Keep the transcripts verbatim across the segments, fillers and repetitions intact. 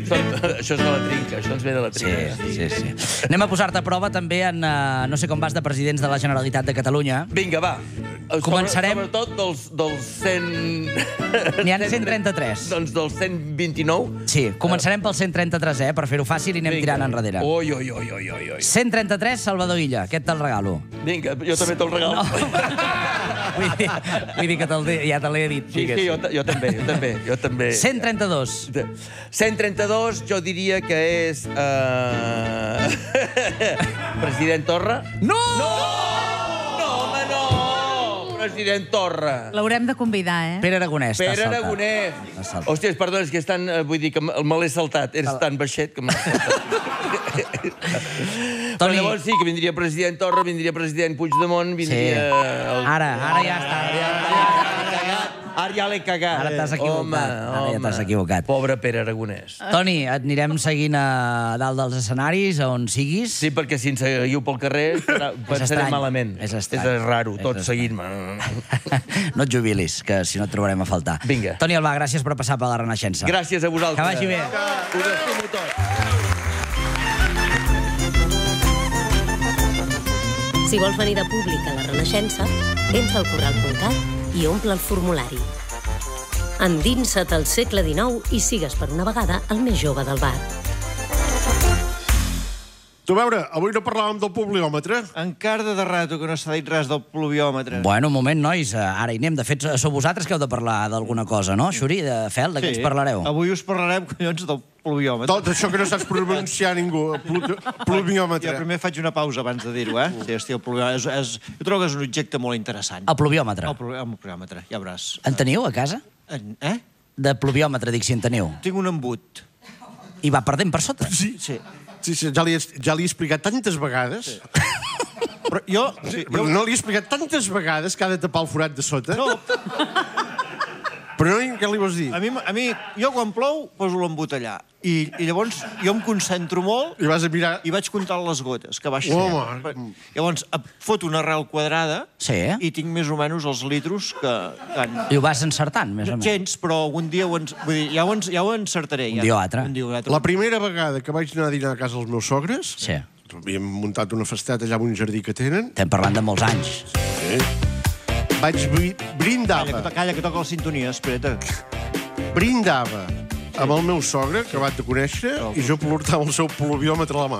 Això és de la trinca, això ens ve de la trinca. Sí, sí, sí. Anem a posar-te a prova també en, uh, no sé com vas, de presidents de la Generalitat de Catalunya. Vinga, va. Començarem... Sobretot dels, dels cent... N'hi ha cent trenta-tres. Doncs dels cent vint-i-nou. Sí, començarem pel cent trenta-tres, eh? Per fer-ho fàcil i anem Vinga. tirant enrere. Oi, oi, oi, oi, oi, oi. cent trenta-tres, Salvador Illa. Aquest te'l regalo. Vinga, jo també te'l regalo. vull, dir, vull dir que te'l, ja te l'he dit. Sí, sí, jo, jo també, jo també, jo també. cent trenta-dos. cent trenta-dos, jo diria que és... Uh... President Torra? No! No! No, home, no! President Torra. L'haurem de convidar, eh? Pere Aragonès. Pere t'has saltat. Aragonès. T'has saltat. Hòstia, perdona, és que és tan... Vull dir que me l'he saltat. Eres tan baixet que me l'he saltat. Però Toni- llavors sí, que vindria president Torra, vindria president Puigdemont, Sí. vindria... el- Ara, ara ja està. Ara ja l'he cagat. Ara t'has equivocat. Home, Ara ja home. t'has equivocat. Pobre Pere Aragonès. Toni, et anirem seguint a dalt dels escenaris, a on siguis. Sí, perquè si ens seguiu pel carrer estarà- pensarem estrany. malament. És estrany. És raro, És tot estrany. seguint-me. No et jubilis, que si no et trobarem a faltar. Vinga. Toni Albà, gràcies per passar per la Renaixença. Gràcies a vosaltres. Que vagi bé. Us estimo tots. Si vols venir de públic a la Renaixença, entra al corral punt cat i omple el formulari. Endinsa't al segle dinou i sigues per una vegada el més jove del bar. Tu, a veure, avui no parlàvem del pluviòmetre. Encara de rato que no s'ha dit res del pluviòmetre. Bueno, un moment, nois, ara hi anem. De fet, sou vosaltres que heu de parlar d'alguna cosa, no? Xuri, de Fel, de què ens parlareu? Avui us parlarem, collons, del pluviòmetre. Tot això que no saps pronunciar ningú. Plu- Pluviòmetre. Jo primer faig una pausa abans de dir-ho, eh? Sí, hosti, el pluviòmetre és, és, jo trobo que és un objecte molt interessant. El pluviòmetre. El, plu- el pluviòmetre, ja veuràs. En teniu a casa? En, eh? De pluviòmetre, dic, si en teniu. Tinc un embut. I va perdent per sota? Sí, Sí. sí, sí ja, li he, ja li he explicat tantes vegades. Sí. Però jo... Sí, Però jo no li he explicat tantes vegades que ha de tapar el forat de sota. no, Però no, què li vols dir? a mi, a mi, jo quan plou poso l'embut allà. I, I llavors jo em concentro molt I vas a mirar... i vaig comptant les gotes que baixen. Home. Llavors em foto una arrel quadrada Sí. i tinc més o menys els litros que... que han... I ho vas encertant, més o menys. Gens, però algun dia ho, ens, vull dir, ja, ho, ens, ja ho encertaré. Un ja. dia o altre. Un dia o altre. La primera vegada que vaig anar a dinar a casa dels meus sogres, Sí. havíem muntat una festeta allà en un jardí que tenen, Estem parlant de molts anys. sí. vaig bri Calla, brindava, que, to- calla, que toca la sintonia, espera't. brindava amb el meu sogre, acabat de conèixer, i jo portava el seu pluviòmetre a la mà.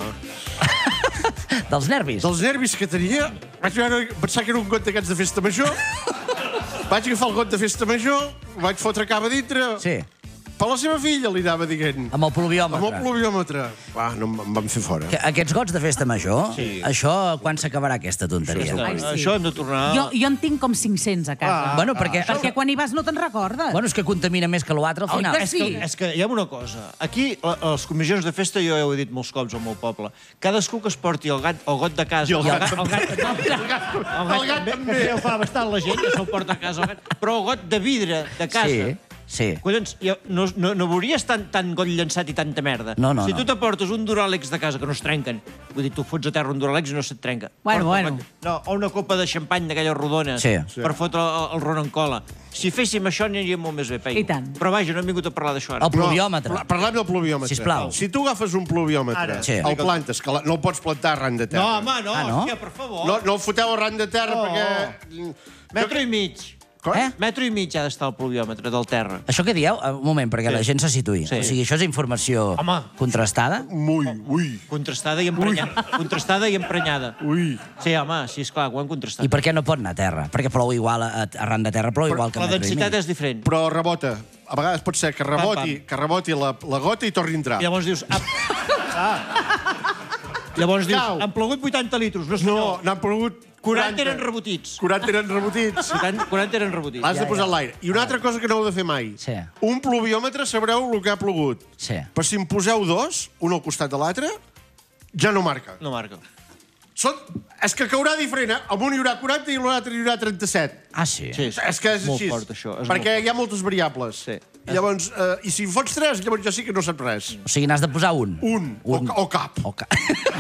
Dels nervis. Dels nervis que tenia, vaig veure, pensar que era un got d'aquests de festa major. Vaig agafar el got de festa major, ho vaig fotre cap a dintre. Sí. Per la seva filla li anava dient. Amb el pluviòmetre. Amb el pluviòmetre. Va, no em em van fer fora. Que aquests gots de festa major, sí. Això quan s'acabarà aquesta tonteria? Ai, sí. Això hem de tornar... Jo, jo en tinc com cinc-cents a casa. Ah, Bueno, perquè... Perquè quan hi vas no te'n recordes. Bueno, és que contamina més que l'altre al final. que És que, sí. és que hi ha una cosa. Aquí, a a les comissions de festa, jo ja ho he dit molts cops al meu poble, cadascú que es porti el, gat, el got de casa... I el gat el gat, el gat, el gat, el gat també. Ja ho fa bastant la gent, que se'l porta a casa el gat. Però el got de vidre de casa... Sí, sí. Collons, jo, no, no, no veuries tant, tant got llançat i tanta merda. No, no, si no. tu t'aportes un Duralex de casa que no es trenquen, vull dir, tu fots a terra un Duralex i no se't trenca. Bueno, Porta- bueno. No, o una copa de xampany d'aquelles rodones Sí. per fotre el, el ron en cola. Si féssim això aniríem molt més bé, Pei. I tant. Però vaja, no hem vingut a parlar d'això ara. El pluviòmetre. No, parlem del pluviòmetre. Sisplau. Si tu agafes un pluviòmetre, Ara. Sí. el plantes, que la, no el pots plantar arran de No, terra. home, no, Ah, no? hòstia, per favor. No, no el foteu arran de terra No. perquè... Metro i mig. Com? Eh? Metro i mig ha d'estar el pluviòmetre del terra. Això que dieu, un moment, perquè Sí. la gent se situï. Sí. O sigui, això és informació Home. contrastada? Ui, ui, Contrastada i emprenyada. Contrastada i emprenyada. ui. Sí, home, sí, esclar, ho hem contrastat. I per què no pot anar a terra? Perquè plou igual, a, arran de terra plou igual que La metro i densitat mig. és diferent. Però rebota. A vegades pot ser que reboti, Pam, que reboti la, la gota i torni a entrar. I llavors dius... Ah, ah. Llavors dius, Cau. han plogut vuitanta litros. No, No, senyor. n'han plogut quaranta eren rebotits. quaranta eren rebotits. quaranta, quaranta eren rebotits. L'has de posar a l'aire. I una altra cosa que no heu de fer mai. Sí. Un pluviòmetre sabreu el que ha plogut. Sí. Però si en poseu dos, un al costat de l'altre, ja no marca. No marca. Són... És que caurà diferent, eh? Amb un hi haurà quaranta i l'altre hi haurà trenta-set. Ah, sí? Sí, sí. És que és molt així. fort, això. És Perquè molt hi ha moltes variables. Sí. I llavors, eh, i si en fots tres, llavors ja sí que no saps res. O sigui, n'has de posar un. Un. O, Un. ca- o cap. O ca...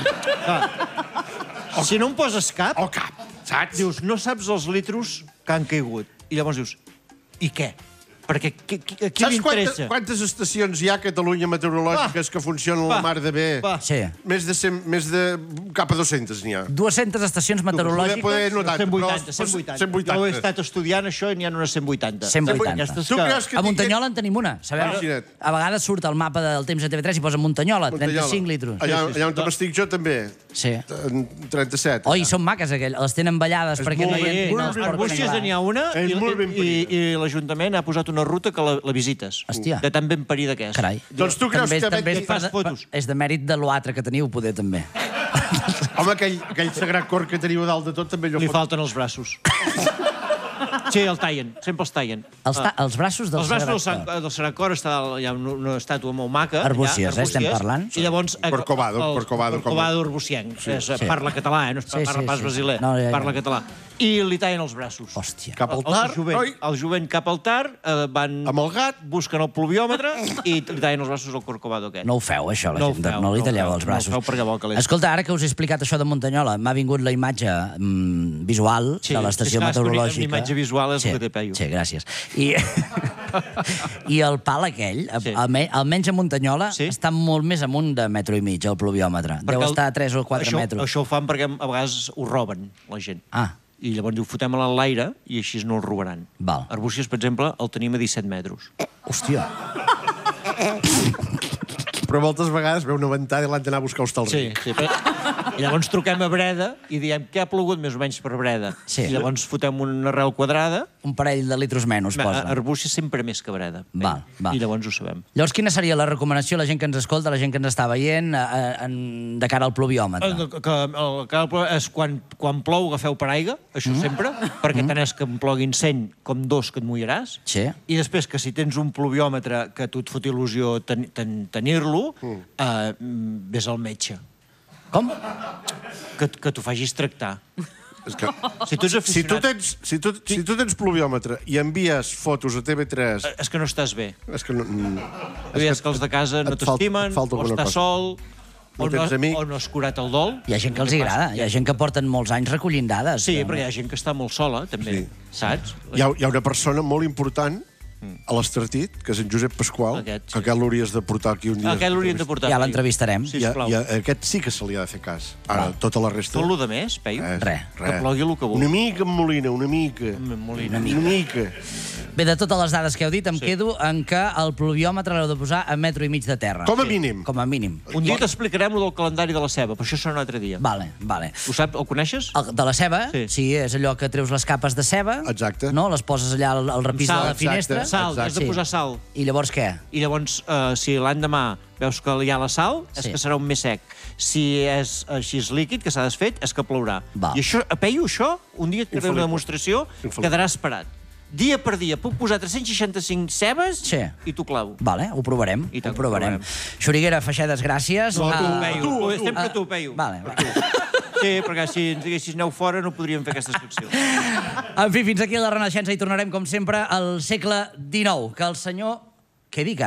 Si no em poses cap, O cap. Saps? dius, no saps els litros que han caigut. I llavors dius, i què? Perquè qui, qui, a qui Saps li quantes, interessa? quantes estacions hi ha a Catalunya meteorològiques que funcionen Va. la mar de bé? Va. Sí. Més de, cent, més de cap a dues-centes n'hi ha. dues-centes estacions meteorològiques. Poder, poder notar, cent vuitanta, però- cent vuitanta. cent vuitanta. Jo he estat estudiant això i n'hi ha unes cent vuitanta. cent vuitanta. Aquestes Tu que... creus que A Muntanyola en tenim una. Sabeu? Imagina't. A vegades surt al mapa del temps de T V tres i posa Muntanyola, trenta-cinc litros. Allà, allà on m'estic jo també, Sí. en trenta-set. Oi, són maques, aquelles. Les tenen ballades És perquè no molt hi ben- entrin molt els ben porcs Arbúcies negres. n'hi ha una És i, molt ben i, parida. i l'Ajuntament ha posat una ruta que la, la visites. Hòstia. De tan ben parida que és. Carai. Doncs tu creus també, que també veig- és, per, fas fotos. és de mèrit de l'altre que teniu, poder, també. Home, aquell, aquell sagrat cor que teniu a dalt de tot també allò Li fot... falten els braços. Sí, el tallen, sempre els tallen. Els, ta els braços del Els braços del, Sagrat Sant, Cor. del Sagrat Cor està, hi ha una, una estàtua molt maca. Arbúcies, allà, eh, estem parlant? I llavors... eh, Corcovado, el- Corcovado, com- Corcovado arbucienc. Sí, és, sí. Parla català, eh? No es Sí, parla sí, pas sí. brasiler. No, ja, ja. Parla català. I li tallen els braços. Hòstia. Cap al El, tar, el jovent, oi? el jovent cap al tar, eh, van... Amb el gat. Busquen el pluviòmetre i li tallen els braços al Corcovado aquest. No ho feu, això, la No ho gent. feu, no li no ho talleu feu, els no ho braços. feu perquè vol calés. Escolta, ara que us he explicat això de Muntanyola, m'ha vingut la imatge mm, visual Sí, de l'estació és que, escolta, meteorològica. la imatge visual és sí, el que té peio. Sí, gràcies. I, I el pal aquell, Sí. alme- almenys a Muntanyola, Sí. està molt més amunt de metro i mig, el pluviòmetre. Deu Perquè el- estar a tres o quatre això, metres. Això ho fan perquè a vegades ho roben, la gent. Ah, I llavors diu, fotem-la a l'aire i així no el robaran. Val. Arbúcies, per exemple, el tenim a disset metres. hòstia. Però moltes vegades veu una ventada i l'han d'anar a buscar hostal Sí, ric. sí. Però... I llavors truquem a Breda i diem què ha plogut més o menys per Breda. Sí. I llavors fotem una arrel quadrada. Un parell de litros menys, posa. Arbúcies sempre més que Breda. Val, val. I llavors ho sabem. Llavors, quina seria la recomanació a la gent que ens escolta, a la gent que ens està veient, eh, en, de cara al pluviòmetre? El, que, el, que el, és quan, quan plou agafeu paraigua, això mm. sempre, perquè mm. tant és que em ploguin cent com dos que et mullaràs. Sí. I després que si tens un pluviòmetre que a tu et fot il·lusió ten, ten, tenir-lo, mm. eh, vés al metge. Com? Que, que t'ho facis tractar. És que, Si tu ets si tu aficionat... tens, si tu, si tu tens pluviòmetre i envies fotos a T V tres... És que no estàs bé. És que no... mm, És que els de casa no et falta- t'estimen, et falta o alguna estàs cosa. sol, No o, no, tens amic. o no has curat el dol. Hi ha gent que els hi agrada, hi ha gent que porten molts anys recollint dades. Sí, que- perquè hi ha gent que està molt sola, també, Sí. saps? Hi ha, hi ha una persona molt important a l'Estartit, que és en Josep Pasqual, Aquest, sí. que aquest l'hauries de portar aquí un dia. Aquest l'haurien de portar. Ja Peyu. l'entrevistarem. Sí, I, a- sisplau. i a aquest sí que se li ha de fer cas. Ara, tota la resta... Tot lo de més, Peyu? Res, Res. Que plogui el que vulgui. Una mica en Molina, una mica. Molina. Una mica. Bé, de totes les dades que heu dit, em sí. quedo en que el pluviòmetre l'heu de posar a metro i mig de terra. Com a mínim. Com a mínim. Un dia t'explicarem lo del calendari de la ceba, però això serà un altre dia. Vale, vale. Ho saps? El coneixes? El, de la ceba, Sí. sí. sí, és allò que treus les capes de ceba, Exacte. no? Les poses allà al, al repís Sal, de la exacte. finestra. Sal, Exacte. has de posar sal. I llavors què? I llavors, eh, si l'endemà veus que hi ha la sal, és Sí. que serà un més sec. Si és així líquid, que s'ha desfet, és que plourà. Val. I això, a Peyu, això, un dia et faré una Infal·lible. demostració, Infal·lible. quedaràs parat. Dia per dia puc posar tres-cents seixanta-cinc cebes Sí. i t'ho clavo. Vale, ho provarem. I tant ho que ho provarem. provarem. Xuriguera, Feixedes, gràcies. No, tu, Ah, Peyu. tu, tu. Sempre tu, Peyu. Vale, va. Sí, perquè si ens diguessis aneu fora no podríem fer aquesta secció. En fi, fins aquí la Renaixença i tornarem, com sempre, al segle dinou. Que el senyor... Què dic